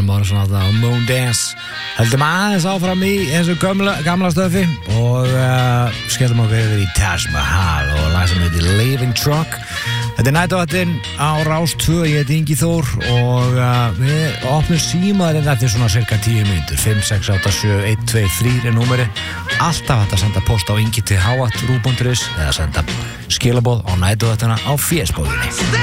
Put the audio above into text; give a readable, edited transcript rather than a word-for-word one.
Morrison á Moon Dance. Höldum aðeins áfram í þessu gamla stöfi og skellum okkur yfir í Taj Mahal og lag sem heitir Leaving Truck. Þetta næturvaktin á Rás 2, ég heiti Ingi Þór og við opnum símaðurinn eftir svona cirka 10 mínútur. 5, 6, 8, 7, 1, 2, 3 er númerið. Alltaf hægt að senda post á ingi.th@ruv.is eða senda skilaboð á næturvaktina á fésbóðinni.